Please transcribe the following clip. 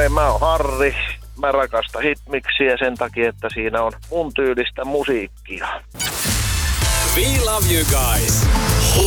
Moi, mä oon Harri. Mä rakastan hitmiksiä sen takia, että siinä on mun tyylistä musiikkia. We love you guys.